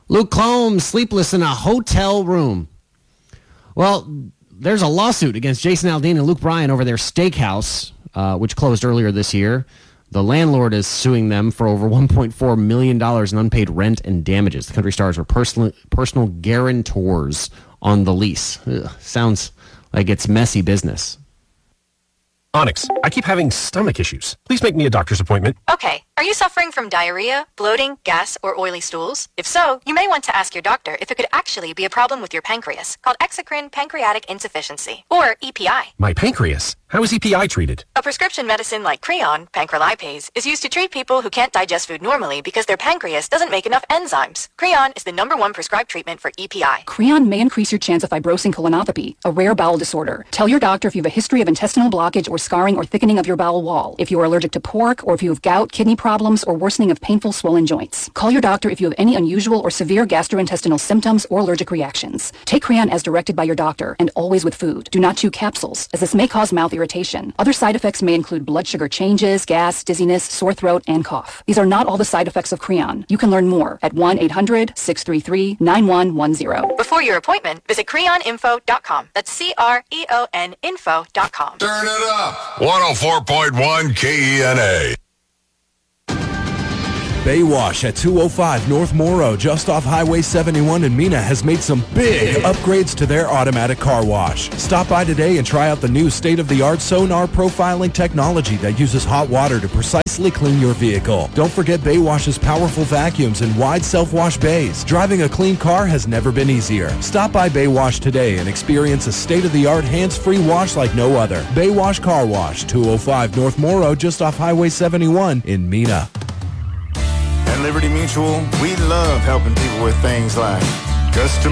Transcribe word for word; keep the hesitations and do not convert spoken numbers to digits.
Luke Combs sleepless in a hotel room. Well, there's a lawsuit against Jason Aldean and Luke Bryan over their steakhouse, uh, which closed earlier this year. The landlord is suing them for over one point four million dollars in unpaid rent and damages. The country stars were personal, personal guarantors on the lease. Ugh, sounds like it's messy business. Onyx, I keep having stomach issues. Please make me a doctor's appointment. Okay. Are you suffering from diarrhea, bloating, gas, or oily stools? If so, you may want to ask your doctor if it could actually be a problem with your pancreas, called exocrine pancreatic insufficiency, or E P I. My pancreas? How is E P I treated? A prescription medicine like Creon, pancrelipase, is used to treat people who can't digest food normally because their pancreas doesn't make enough enzymes. Creon is the number one prescribed treatment for E P I. Creon may increase your chance of fibrosing colonopathy, a rare bowel disorder. Tell your doctor if you have a history of intestinal blockage or scarring or thickening of your bowel wall, if you are allergic to pork, or if you have gout, kidney problems, or worsening of painful swollen joints. Call your doctor if you have any unusual or severe gastrointestinal symptoms or allergic reactions. Take Creon as directed by your doctor, and always with food. Do not chew capsules, as this may cause mouth irritation. Other side effects may include blood sugar changes, gas, dizziness, sore throat, and cough. These are not all the side effects of Creon. You can learn more at one eight hundred six three three nine one one zero. Before your appointment, visit creon info dot com. That's C R E O N info dot com. Turn it up. one oh four point one K E N A. Baywash at two oh five North Morrow, just off Highway seventy-one in Mena, has made some big upgrades to their automatic car wash. Stop by today and try out the new state-of-the-art sonar profiling technology that uses hot water to precisely clean your vehicle. Don't forget Baywash's powerful vacuums and wide self-wash bays. Driving a clean car has never been easier. Stop by Baywash today and experience a state-of-the-art hands-free wash like no other. Baywash Car Wash, two oh five North Morrow, just off Highway seventy-one in Mena. At Liberty Mutual, we love helping people with things like custom